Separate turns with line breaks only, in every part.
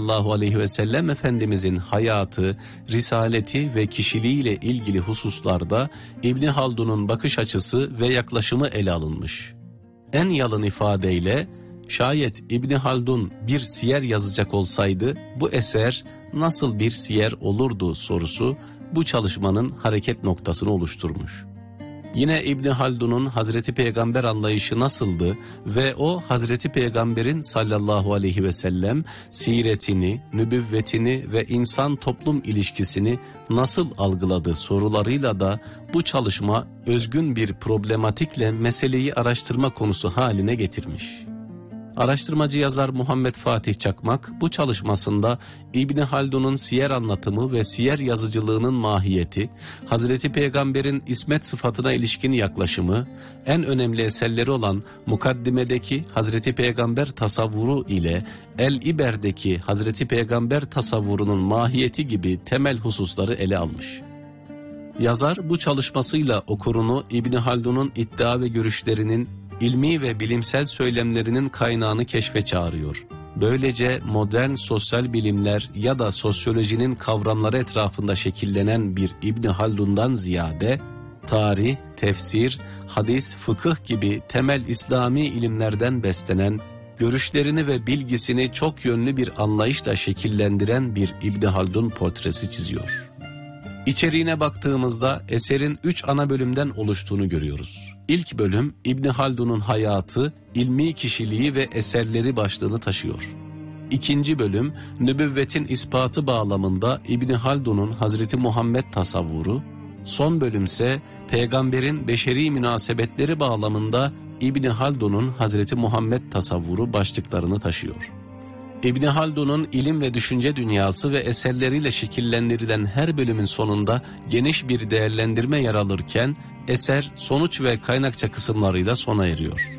sallallahu aleyhi ve sellem Efendimizin hayatı, risaleti ve kişiliğiyle ilgili hususlarda İbni Haldun'un bakış açısı ve yaklaşımı ele alınmış. En yalın ifadeyle, şayet İbni Haldun bir siyer yazacak olsaydı bu eser nasıl bir siyer olurdu sorusu bu çalışmanın hareket noktasını oluşturmuş. Yine İbni Haldun'un Hazreti Peygamber anlayışı nasıldı ve o Hazreti Peygamber'in sallallahu aleyhi ve sellem siretini, nübüvvetini ve insan toplum ilişkisini nasıl algıladı sorularıyla da bu çalışma özgün bir problematikle meseleyi araştırma konusu haline getirmiş. Araştırmacı yazar Muhammed Fatih Çakmak bu çalışmasında İbni Haldun'un siyer anlatımı ve siyer yazıcılığının mahiyeti, Hazreti Peygamber'in ismet sıfatına ilişkin yaklaşımı, en önemli eserleri olan Mukaddimedeki Hazreti Peygamber tasavvuru ile El-İber'deki Hazreti Peygamber tasavvurunun mahiyeti gibi temel hususları ele almış. Yazar bu çalışmasıyla okurunu İbni Haldun'un iddia ve görüşlerinin ilmi ve bilimsel söylemlerinin kaynağını keşfe çağırıyor. Böylece modern sosyal bilimler ya da sosyolojinin kavramları etrafında şekillenen bir İbni Haldun'dan ziyade, tarih, tefsir, hadis, fıkıh gibi temel İslami ilimlerden beslenen, görüşlerini ve bilgisini çok yönlü bir anlayışla şekillendiren bir İbni Haldun portresi çiziyor. İçeriğine baktığımızda eserin 3 ana bölümden oluştuğunu görüyoruz. İlk bölüm İbni Haldun'un hayatı, ilmi kişiliği ve eserleri başlığını taşıyor. İkinci bölüm nübüvvetin ispatı bağlamında İbni Haldun'un Hazreti Muhammed tasavvuru, son bölümse peygamberin beşeri münasebetleri bağlamında İbni Haldun'un Hazreti Muhammed tasavvuru başlıklarını taşıyor. İbni Haldun'un ilim ve düşünce dünyası ve eserleriyle şekillendirilen her bölümün sonunda geniş bir değerlendirme yer alırken eser sonuç ve kaynakça kısımlarıyla sona eriyor.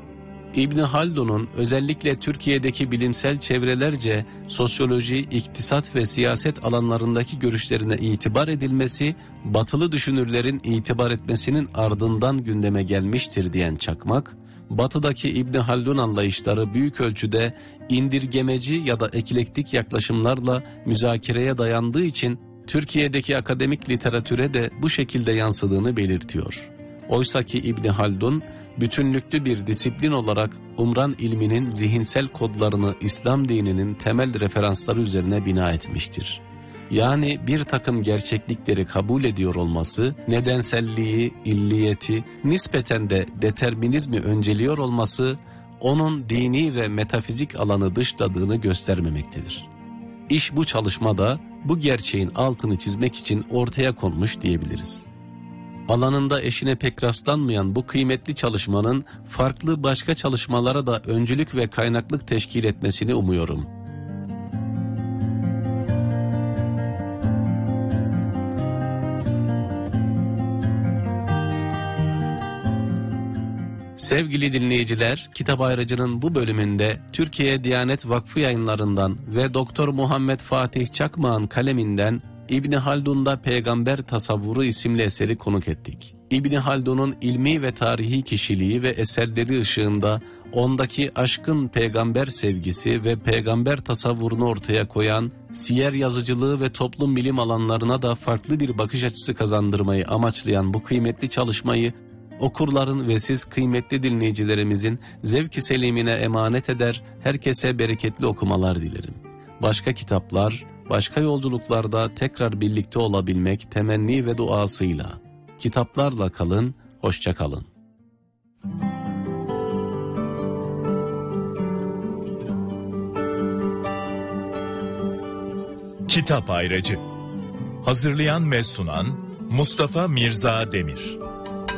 İbni Haldun'un özellikle Türkiye'deki bilimsel çevrelerce sosyoloji, iktisat ve siyaset alanlarındaki görüşlerine itibar edilmesi, batılı düşünürlerin itibar etmesinin ardından gündeme gelmiştir diyen Çakmak, Batı'daki İbni Haldun anlayışları büyük ölçüde indirgemeci ya da eklektik yaklaşımlarla müzakereye dayandığı için Türkiye'deki akademik literatüre de bu şekilde yansıdığını belirtiyor. Oysaki İbni Haldun bütünlüklü bir disiplin olarak Umran ilminin zihinsel kodlarını İslam dininin temel referansları üzerine bina etmiştir. Yani bir takım gerçeklikleri kabul ediyor olması, nedenselliği, illiyeti, nispeten de determinizmi önceliyor olması, onun dini ve metafizik alanı dışladığını göstermemektedir. İş bu çalışmada bu gerçeğin altını çizmek için ortaya konmuş diyebiliriz. Alanında eşine pek rastlanmayan bu kıymetli çalışmanın farklı başka çalışmalara da öncülük ve kaynaklık teşkil etmesini umuyorum. Sevgili dinleyiciler, Kitap Ayracı'nın bu bölümünde Türkiye Diyanet Vakfı Yayınlarından ve Doktor Muhammed Fatih Çakmak'ın kaleminden İbni Haldun'da Peygamber Tasavvuru isimli eseri konuk ettik. İbni Haldun'un ilmi ve tarihi kişiliği ve eserleri ışığında ondaki aşkın peygamber sevgisi ve peygamber tasavvurunu ortaya koyan, siyer yazıcılığı ve toplum bilim alanlarına da farklı bir bakış açısı kazandırmayı amaçlayan bu kıymetli çalışmayı okurların ve siz kıymetli dinleyicilerimizin zevk-i selimine emanet eder, herkese bereketli okumalar dilerim. Başka kitaplar, başka yolculuklarda tekrar birlikte olabilmek temenni ve duasıyla. Kitaplarla kalın, hoşça kalın.
Kitap Ayracı. Hazırlayan ve sunan Mustafa Mirza Demir.